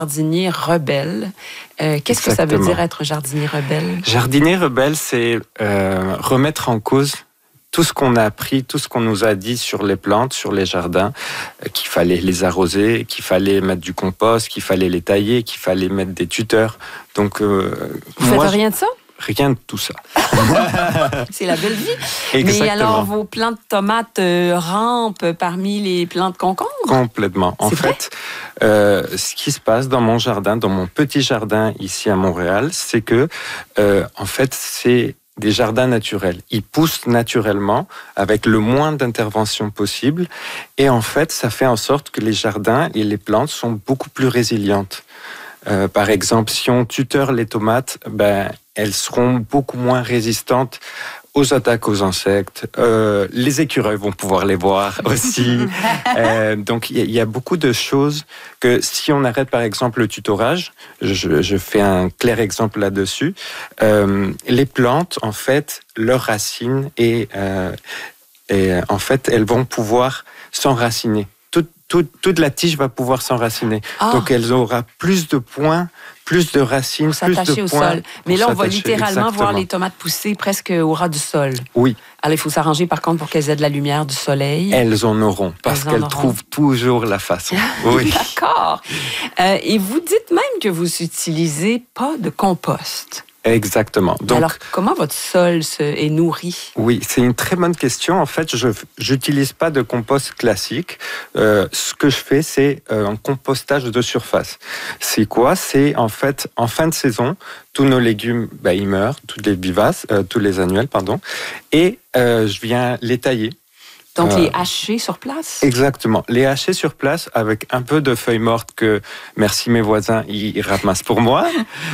jardinier rebelle. Qu'est-ce que ça veut dire être un jardinier rebelle? Jardinier rebelle, c'est remettre en cause tout ce qu'on a appris, tout ce qu'on nous a dit sur les plantes, sur les jardins, qu'il fallait les arroser, qu'il fallait mettre du compost, qu'il fallait les tailler, qu'il fallait mettre des tuteurs. Donc, vous faites rien de ça? Rien de tout ça. C'est la belle vie. Exactement. Mais alors, vos plants de tomates rampent parmi les plants de concombres? Complètement. En fait, ce qui se passe dans mon jardin, dans mon petit jardin ici à Montréal, c'est que, en fait, c'est des jardins naturels. Ils poussent naturellement avec le moins d'intervention possible. Et en fait, ça fait en sorte que les jardins et les plantes sont beaucoup plus résilientes. Par exemple, si on tuteur les tomates, elles seront beaucoup moins résistantes aux attaques aux insectes. Les écureuils vont pouvoir les voir aussi. Donc, il y a beaucoup de choses que si on arrête, par exemple, le tutorage, je fais un clair exemple là-dessus, les plantes, en fait, leurs racines et en fait, elles vont pouvoir s'enraciner. Toute la tige va pouvoir s'enraciner. Donc, elle aura plus de points, plus de racines, plus de points. Au sol. Mais là, on va littéralement voir les tomates pousser presque au ras du sol. Oui. Alors, il faut s'arranger, par contre, pour qu'elles aient de la lumière du soleil. Elles en auront, parce qu'elles trouvent toujours la façon. Oui. D'accord. Et vous dites même que vous n'utilisez pas de compost. Exactement. Donc, alors, comment votre sol est nourri? Oui, c'est une très bonne question. En fait, je n'utilise pas de compost classique. Ce que je fais, c'est un compostage de surface. C'est quoi? C'est en fait, en fin de saison, tous nos légumes, ils meurent, tous les annuels, pardon, et je viens les tailler. Donc, les hacher sur place? Exactement. Les hacher sur place avec un peu de feuilles mortes que, merci mes voisins, ils ramassent pour moi.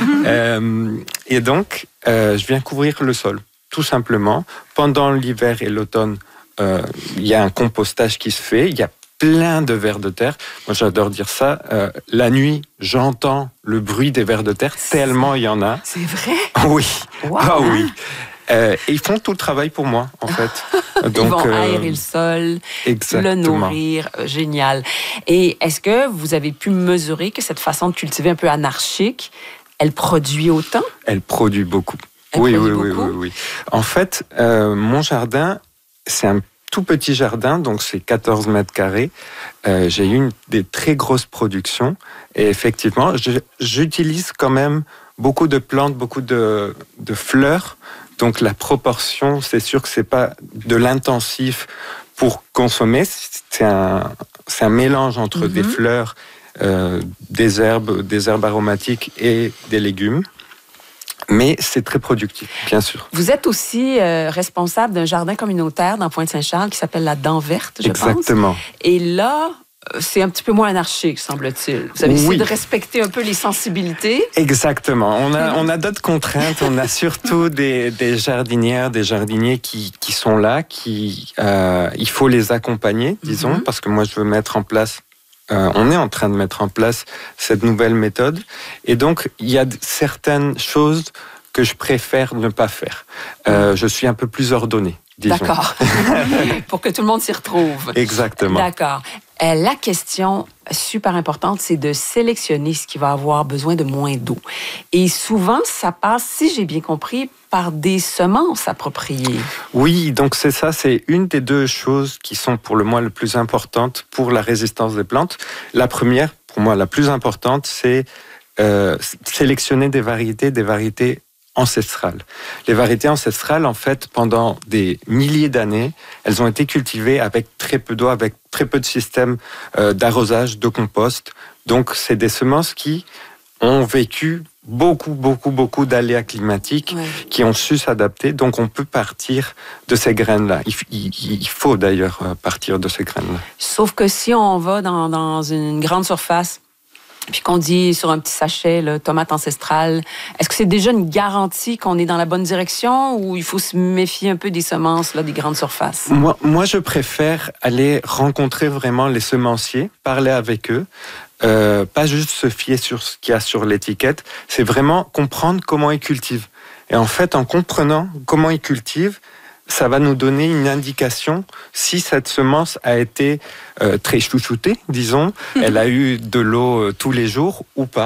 Et donc, je viens couvrir le sol, tout simplement. Pendant l'hiver et l'automne, il y a un compostage qui se fait. Il y a plein de vers de terre. Moi, j'adore dire ça. La nuit, j'entends le bruit des vers de terre, tellement il y en a. C'est vrai? Oui. Wow. Ah oui. Et ils font tout le travail pour moi, en fait. Donc, ils vont aérer le sol, exactement. Le nourrir. Génial. Et est-ce que vous avez pu mesurer que cette façon de cultiver un peu anarchique, elle produit autant? Elle produit beaucoup. Oui. En fait, mon jardin, c'est un tout petit jardin, donc c'est 14 mètres carrés. J'ai eu des très grosses productions. Et effectivement, j'utilise quand même beaucoup de plantes, beaucoup de fleurs. Donc la proportion, c'est sûr que c'est pas de l'intensif pour consommer. C'est un mélange entre des fleurs, des herbes aromatiques et des légumes. Mais c'est très productif, bien sûr. Vous êtes aussi responsable d'un jardin communautaire dans Pointe-Saint-Charles qui s'appelle la Dent Verte, je pense. Exactement. Et là, c'est un petit peu moins anarchique, semble-t-il. Vous avez essayé de respecter un peu les sensibilités. Exactement. On a d'autres contraintes. On a surtout des jardinières, des jardiniers qui sont là, il faut les accompagner, disons, parce que moi, je veux mettre en place. On est en train de mettre en place cette nouvelle méthode. Et donc, il y a certaines choses que je préfère ne pas faire. Je suis un peu plus ordonné, disons. D'accord. Pour que tout le monde s'y retrouve. Exactement. D'accord. La question super importante, c'est de sélectionner ce qui va avoir besoin de moins d'eau. Et souvent, ça passe, si j'ai bien compris, par des semences appropriées. Oui, donc c'est ça, c'est une des deux choses qui sont pour moi le plus importantes pour la résistance des plantes. La première, pour moi la plus importante, c'est sélectionner des variétés ancestrales. Les variétés ancestrales, en fait, pendant des milliers d'années, elles ont été cultivées avec très peu d'eau, avec très peu de systèmes d'arrosage, de compost. Donc, c'est des semences qui ont vécu beaucoup d'aléas climatiques, qui ont su s'adapter. Donc, on peut partir de ces graines-là. Il faut d'ailleurs partir de ces graines-là. Sauf que si on va dans une grande surface, puis qu'on dit sur un petit sachet, là, tomate ancestrale, est-ce que c'est déjà une garantie qu'on est dans la bonne direction ou il faut se méfier un peu des semences là, des grandes surfaces? Moi, je préfère aller rencontrer vraiment les semenciers, parler avec eux, pas juste se fier sur ce qu'il y a sur l'étiquette, c'est vraiment comprendre comment ils cultivent. Et en fait, en comprenant comment ils cultivent, ça va nous donner une indication si cette semence a été très chouchoutée, disons, elle a eu de l'eau tous les jours ou pas.